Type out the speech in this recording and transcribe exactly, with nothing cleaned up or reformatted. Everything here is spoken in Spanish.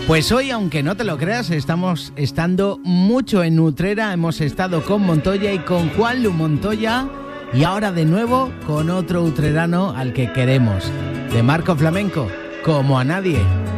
Pues hoy, aunque no te lo creas, estamos estando mucho en Utrera. Hemos estado con Montoya y con Juanlu Montoya. Y ahora de nuevo con otro utrerano al que queremos. De Marco Flamenco, como a nadie.